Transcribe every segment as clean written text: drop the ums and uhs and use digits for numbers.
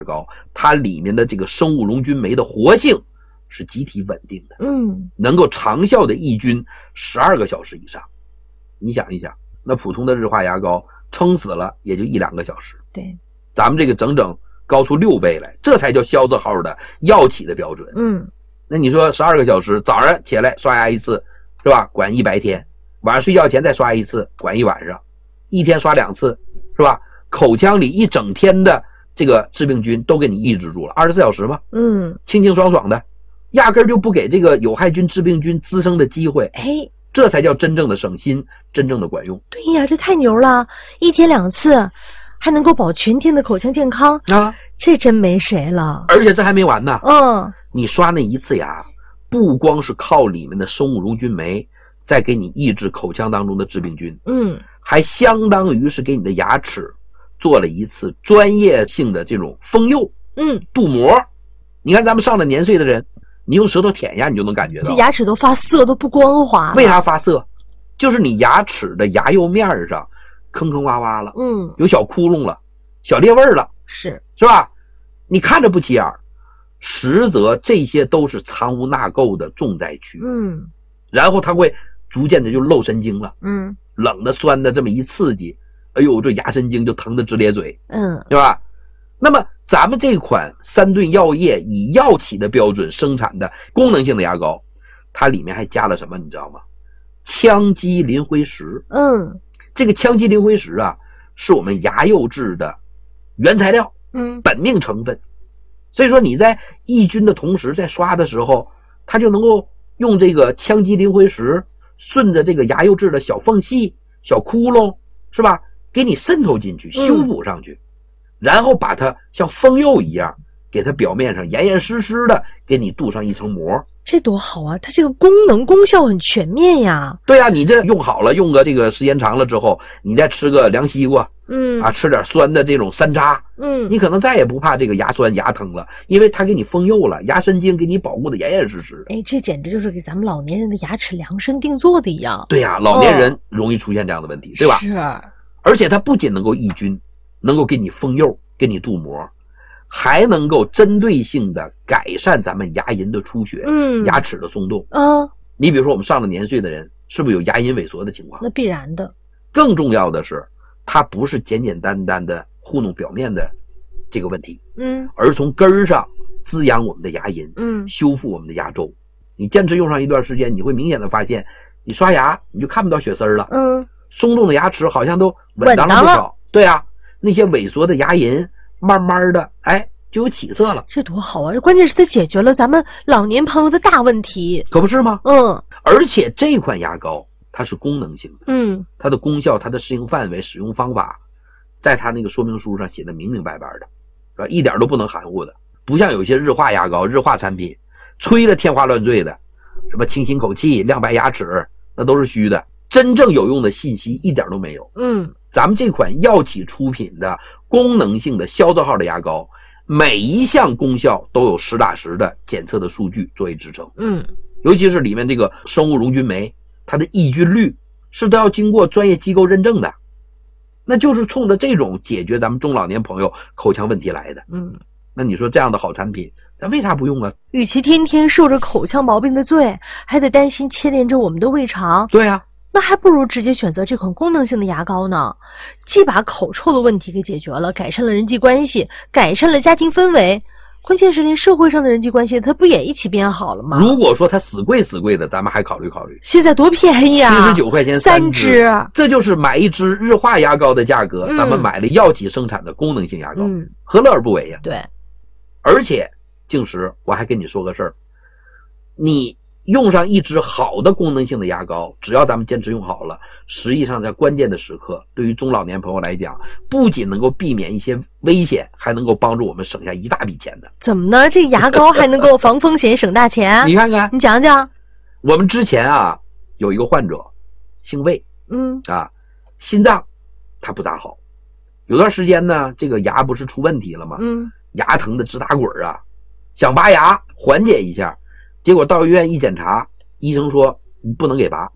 膏，它里面的这个生物龙菌酶的活性是机体稳定的，能够长效的抑菌12个小时以上。你想一想，那普通的日化牙膏撑死了也就1-2个小时， 对， 咱们这个整整高出6倍来，这才叫消字号的药企的标准。那你说12个小时，早上起来刷牙一次是吧，管100天，晚上睡觉前再刷一次，管1晚上，一天刷2次是吧，口腔里一整天的这个致病菌都给你抑制住了，24小时嘛，清清爽爽的，压根就不给这个有害菌致病菌滋生的机会，这才叫真正的省心，真正的管用。 对呀，这太牛了，一天2次还能够保全天的口腔健康啊， 这真没谁了。 而且这还没完呢，你刷那一次牙，不光是靠里面的生物龙菌酶在给你抑制口腔当中的致病菌，还相当于是给你的牙齿做了一次专业性的这种封釉，镀膜。你看咱们上了年岁的人，你用舌头舔一下，你就能感觉到这牙齿都发涩，都不光滑。 为啥发涩？就是你牙齿的牙釉面上坑坑洼洼了，有小窟窿了，小裂纹了，是吧？你看着不起眼，实则这些都是藏污纳垢的重灾区。然后它会逐渐的就漏神经了，冷的酸的这么一刺激，哎呦，这牙神经就疼得直咧嘴，对吧？那么咱们这款3顿药业以药企的标准生产的功能性的牙膏，它里面还加了什么你知道吗？羟基磷灰石。这个羟基磷灰石啊，是我们牙釉质的原材料，本命成分。所以说你在抑菌的同时，在刷的时候，它就能够用这个羟基磷灰石顺着这个牙釉质的小缝隙、小窟窿，是吧？给你渗透进去，修补上去，然后把它像封釉一样，给它表面上严严实实的给你镀上一层膜。 这多好啊，它这个功能功效很全面呀。 对啊，你这用好了，用个这个时间长了之后，你再吃个凉西瓜，吃点酸的这种山楂，你可能再也不怕这个牙酸牙疼了，因为它给你封釉了，牙神经给你保护的严严实实的。 这简直就是给咱们老年人的牙齿量身定做的一样。 对呀，老年人容易出现这样的问题，对吧？ 是。 而且它不仅能够抑菌，能够给你封釉，给你镀膜，还能够针对性的改善咱们牙龈的出血，牙齿的松动。你比如说我们上了年岁的人，是不是有牙龈萎缩的情况？ 那必然的。 更重要的是，它不是简简单单的糊弄表面的这个问题，而从根儿上滋养我们的牙龈，修复我们的牙周。你坚持用上一段时间，你会明显的发现，你刷牙你就看不到血丝了，松动的牙齿好像都稳当了不少。对啊，那些萎缩的牙龈慢慢的就有起色了。 这多好啊，关键是它解决了咱们老年朋友的大问题。 可不是吗？而且这款牙膏它是功能性的，它的功效、它的适应范围、使用方法，在它那个说明书上写的明明白白的，是吧？一点都不能含糊的。不像有些日化牙膏、日化产品吹得天花乱坠的，什么清新口气、亮白牙齿，那都是虚的，真正有用的信息一点都没有。咱们这款药企出品的功能性的消字号的牙膏，每一项功效都有实打实的检测的数据作为支撑。尤其是里面这个生物龙菌酶，它的抑菌率是都要经过专业机构认证的，那就是冲着这种解决咱们中老年朋友口腔问题来的。那你说这样的好产品咱为啥不用啊？ 与其天天受着口腔毛病的罪，还得担心牵连着我们的胃肠。 对啊， 那还不如直接选择这款功能性的牙膏呢，既把口臭的问题给解决了，改善了人际关系，改善了家庭氛围，关键是连社会上的人际关系它不也一起变好了吗？ 如果说它死贵的，咱们还考虑考虑。 现在多便宜啊 ，79块钱 3支， 这就是买一支日化牙膏的价格，咱们买了药企生产的功能性牙膏，何乐而不为呀？ 对。 而且静时我还跟你说个事儿，你用上一支好的功能性的牙膏，只要咱们坚持用好了，实际上在关键的时刻，对于中老年朋友来讲，不仅能够避免一些危险，还能够帮助我们省下一大笔钱的。 怎么呢？这牙膏还能够防风险省大钱？ 你看看， 你讲讲。 我们之前有一个患者姓魏，心脏他不大好，有段时间呢，这个牙不是出问题了吗？牙疼的直打滚想拔牙缓解一下，结果到医院一检查，医生说你不能给拔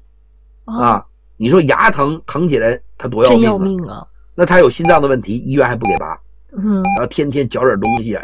你说牙疼起来他多要命啊！ 真要命啊！ 那他有心脏的问题，医院还不给拔， 然后天天嚼点东西啊。